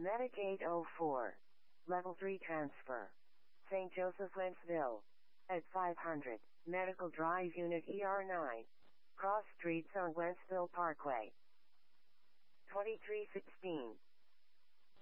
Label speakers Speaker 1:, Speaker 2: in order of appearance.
Speaker 1: Medic 804. Level 3 transfer. St. Joseph, Wentzville. At 500. Medical Drive Unit ER9. Cross Streets on Wentzville Parkway. 2316.